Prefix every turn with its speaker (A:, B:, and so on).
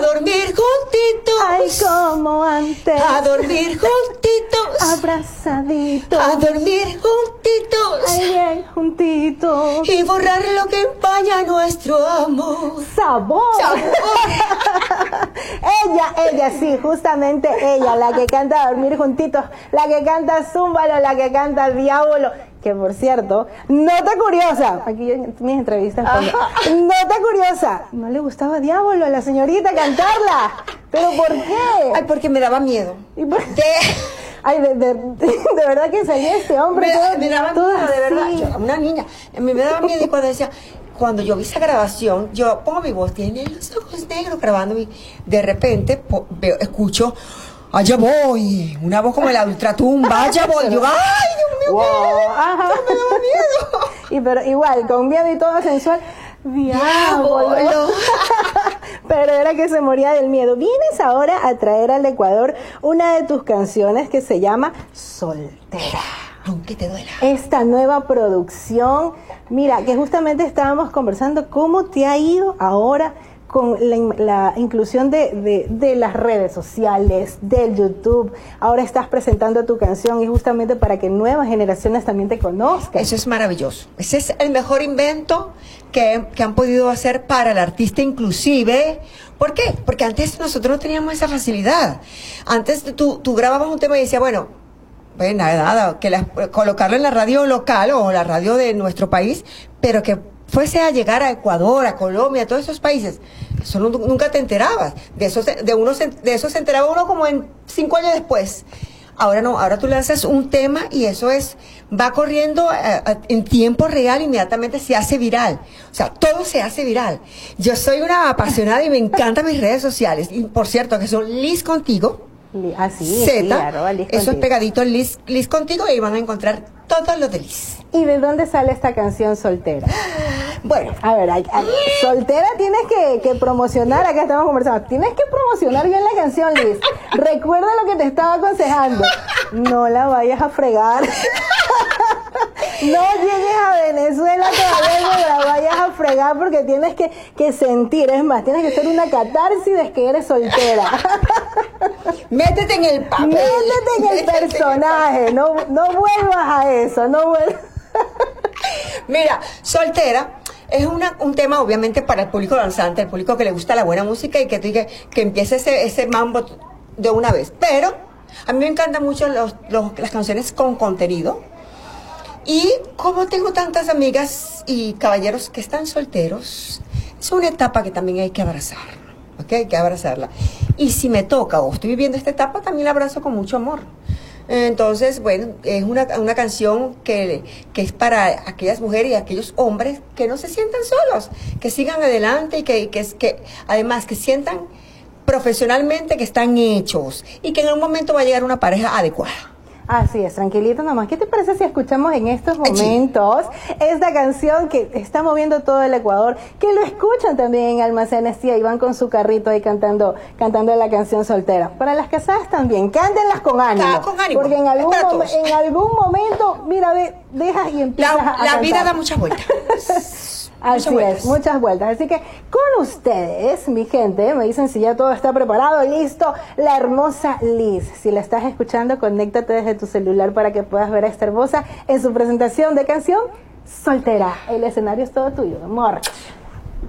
A: dormir juntitos.
B: Ay, como antes.
A: A dormir juntitos.
B: Abrazaditos.
A: A dormir juntitos.
B: Ay, bien juntitos.
A: Y borrar lo que empaña nuestro amor.
B: ¡Sabor! Ella, sí, justamente ella, la que canta Dormir Juntitos, la que canta Zúmbalo, la que canta Diablo. Que por cierto, nota curiosa, aquí yo en mis entrevistas, nota curiosa, no le gustaba Diablo a la señorita cantarla. ¿Pero por qué?
A: Ay, porque me daba miedo.
B: Ay, de verdad que salía este hombre.
A: Me daba miedo, de verdad. Yo, una niña, me daba miedo y cuando decía, cuando yo vi esa grabación, yo pongo mi voz, tiene los ojos negros grabando, de repente escucho, allá voy, una voz como la ultratumba, allá voy, yo, ay, Dios mío,
B: wow.
A: Ajá. Me daba miedo.
B: Y pero igual, con miedo y todo sensual, Diablo. Pero era que se moría del miedo. Vienes ahora a traer al Ecuador una de tus canciones que se llama Soltera.
A: Aunque te duela.
B: Esta nueva producción, mira, que justamente estábamos conversando, ¿cómo te ha ido ahora con la inclusión de las redes sociales, del YouTube? Ahora estás presentando tu canción y justamente para que nuevas generaciones también te conozcan.
A: Eso es maravilloso. Ese es el mejor invento que han podido hacer para el artista inclusive. ¿Por qué? Porque antes nosotros no teníamos esa facilidad. Antes tú grababas un tema y decías, bueno, nada, colocarlo en la radio local o la radio de nuestro país, pero que fuese a llegar a Ecuador, a Colombia, a todos esos países. Eso nunca te enterabas. De eso se enteraba uno como en 5 años después. Ahora no, ahora tú lanzas un tema y eso va corriendo en tiempo real, inmediatamente se hace viral. O sea, todo se hace viral. Yo soy una apasionada y me encantan mis redes sociales. Y por cierto, que son Liz Contigo.
B: Sí,
A: Z,
B: claro, Liz
A: eso
B: Contigo.
A: es pegadito Liz Contigo y ahí van a encontrar todos los de Liz.
B: ¿Y de dónde sale esta canción Soltera?
A: Bueno,
B: a ver, Soltera tienes que promocionar, acá estamos conversando, tienes que promocionar bien la canción, Liz. Recuerda lo que te estaba aconsejando, no la vayas a fregar. No llegues a Venezuela todavía, no la vayas a fregar porque tienes que sentir, es más, tienes que hacer una catarsis de que eres soltera.
A: Métete en el papel.
B: Métete en el personaje, no vuelvas a eso, no vuelvas.
A: Mira, Soltera es un tema obviamente para el público danzante, el público que le gusta la buena música y que empiece ese mambo de una vez. Pero a mí me encantan mucho las canciones con contenido. Y como tengo tantas amigas y caballeros que están solteros, es una etapa que también hay que abrazar, ¿ok? Hay que abrazarla. Y si me toca o estoy viviendo esta etapa, también la abrazo con mucho amor. Entonces, bueno, es una canción que es para aquellas mujeres y aquellos hombres que no se sientan solos, que sigan adelante y que además que sientan profesionalmente que están hechos y que en algún momento va a llegar una pareja adecuada.
B: Así es, tranquilito nomás. ¿Qué te parece si escuchamos en estos momentos esta canción que está moviendo todo el Ecuador, que lo escuchan también en Almacenes Tía y van con su carrito ahí cantando la canción Soltera? Para las casadas también, cántenlas con ánimo.
A: Con ánimo.
B: Porque en algún momento, mira, dejas y empiezas a cantar.
A: La vida da muchas vueltas.
B: Así es, muchas vueltas. Así que con ustedes, mi gente, me dicen si ya todo está preparado, listo, la hermosa Liz. Si la estás escuchando, conéctate desde tu celular para que puedas ver a esta hermosa en su presentación de canción Soltera. El escenario es todo tuyo, amor.